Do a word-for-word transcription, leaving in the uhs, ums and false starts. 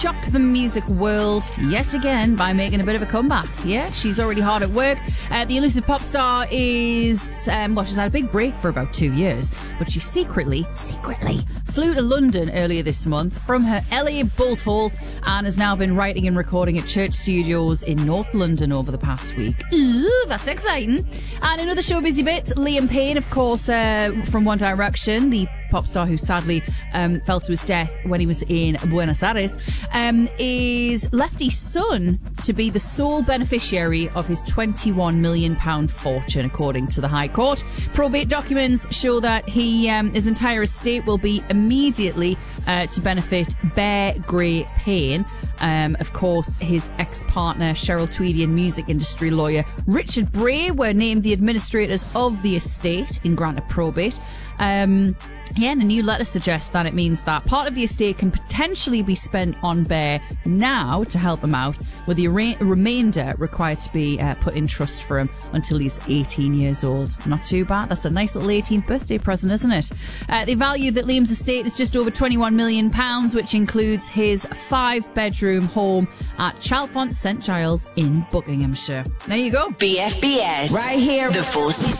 shock the music world yet again by making a bit of a comeback. Yeah, she's already hard at work. Uh, the elusive pop star is, um, well, she's had a big break for about two years, but she secretly, secretly flew to London earlier this month from her L A bolt hole and has now been writing and recording at Church Studios in North London over the past week. Ooh, that's exciting. And another showbizy bit, Liam Payne, of course, uh, from One Direction, the pop star who sadly um, fell to his death when he was in Buenos Aires, um, is left his son to be the sole beneficiary of his twenty-one million pounds fortune, according to the High Court. Probate documents show that he, um, his entire estate will be immediately uh, to benefit Bear Gray Payne. Um, of course, his ex-partner, Cheryl Tweedy, and music industry lawyer Richard Bray were named the administrators of the estate in grant of probate. Um, Yeah, and a new letter suggests that it means that part of the estate can potentially be spent on Bear now to help him out, with the re- remainder required to be uh, put in trust for him until he's eighteen years old. Not too bad. That's a nice little eighteenth birthday present, isn't it? Uh, they value that Liam's estate is just over twenty-one million pounds, which includes his five-bedroom home at Chalfont St Giles in Buckinghamshire. There you go. B F B S. Right here. The Forces